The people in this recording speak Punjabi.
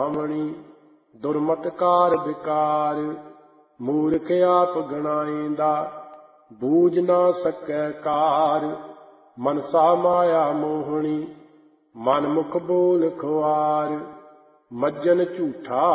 ਭਾਵਣੀ। ਦੁਰਮਤਕਾਰ ਵਿਕਾਰ ਮੂਰਖ ਆਪ ਗਣਾਏਂਦਾ, ਬੂਝ ਨਾ ਸਕੈ ਕਾਰ। ਮਨਸਾ ਮਾਇਆ ਮੋਹਣੀ ਮਨ ਮੁਖ ਬੋਲ ਖੁਆਰ। ਮੱਜਨ ਝੂਠਾ